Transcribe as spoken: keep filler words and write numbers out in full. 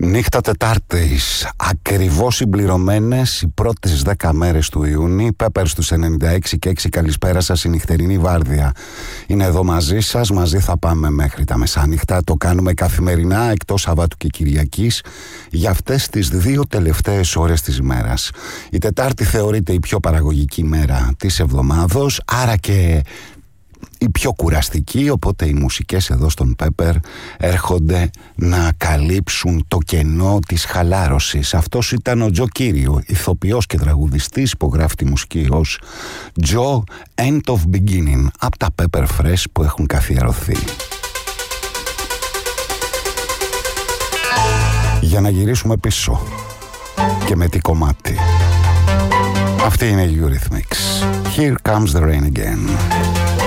Νύχτα Τετάρτης, ακριβώς συμπληρωμένες οι πρώτες δέκα μέρες του Ιούνιου. Πέπερ στους ενενήντα έξι και έξι, καλησπέρα σας, η νυχτερινή βάρδια είναι εδώ μαζί σας. Μαζί θα πάμε μέχρι τα μεσάνυχτα. Το κάνουμε καθημερινά εκτός Σαββάτου και Κυριακής για αυτές τις δύο τελευταίες ώρες της ημέρας. Η Τετάρτη θεωρείται η πιο παραγωγική μέρα της εβδομάδος, άρα και η πιο κουραστική, οπότε οι μουσικές εδώ στον Πέπερ έρχονται να καλύψουν το κενό της χαλάρωσης. Αυτός ήταν ο Τζο Κύριο, ηθοποιός και τραγουδιστής, υπογράφει τη μουσική ως Τζο End of Beginning, από τα Pepper Fresh που έχουν καθιερωθεί. Για να γυρίσουμε πίσω, και με τι κομμάτι. Αυτή είναι η Eurythmics. Here comes the rain again.